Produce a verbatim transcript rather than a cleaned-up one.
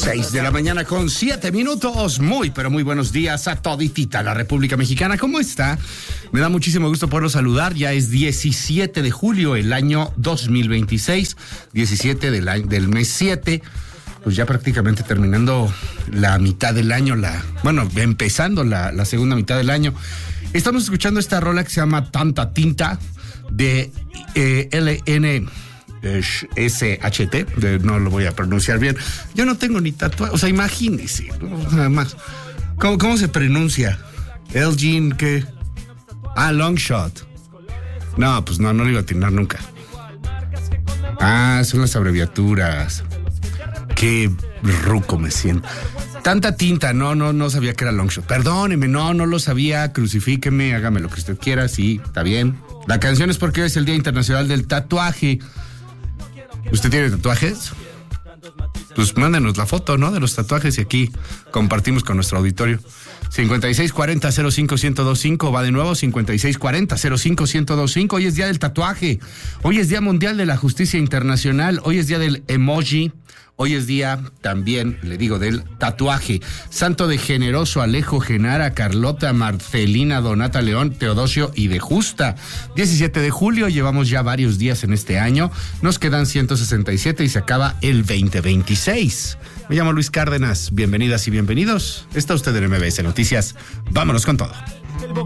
Seis de la mañana con siete minutos. Muy, pero muy buenos días a toditita la República Mexicana. ¿Cómo está? Me da muchísimo gusto poderlos saludar. Ya es diecisiete de julio, el año dos mil veintiséis. diecisiete del, año, del mes siete. Pues ya prácticamente terminando la mitad del año. La, bueno, empezando la, la segunda mitad del año. Estamos escuchando esta rola que se llama Tanta Tinta de eh, L N S H T, de, no lo voy a pronunciar bien. Yo no tengo ni tatuaje, o sea, imagínese, nada más. ¿Cómo, cómo se pronuncia? Elgin, ¿qué? Ah, Longshot. No, pues no, no lo iba a atinar nunca. Ah, son las abreviaturas. Qué ruco me siento. Tanta tinta, no, no, no sabía que era Longshot. Perdóneme, no, no lo sabía, crucifíqueme, hágame lo que usted quiera, sí, está bien. La canción es porque hoy es el Día Internacional del Tatuaje. ¿Usted tiene tatuajes? Pues mándenos la foto, ¿no? De los tatuajes y aquí compartimos con nuestro auditorio. cincuenta y seis cuarenta cero cinco ciento veinticinco, va de nuevo, cincuenta y seis cuarenta cero cinco ciento veinticinco. Hoy es Día del Tatuaje, hoy es Día Mundial de la Justicia Internacional, hoy es Día del Emoji, hoy es día también, le digo, del tatuaje. Santo de Generoso, Alejo, Genara, Carlota, Marcelina, Donata, León, Teodosio y de Justa. diecisiete de julio, llevamos ya varios días en este año, nos quedan ciento sesenta y siete y se acaba el veinte veintiséis. Me llamo Luis Cárdenas, bienvenidas y bienvenidos. Está usted en M B S Noticias, vámonos con todo.